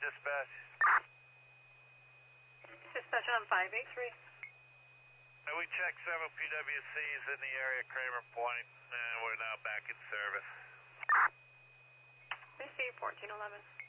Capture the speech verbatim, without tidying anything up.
Dispatch. Dispatch on five eight three. And we checked several P W Cs in the area, Kramer Point, and we're now back in service. I see fourteen eleven.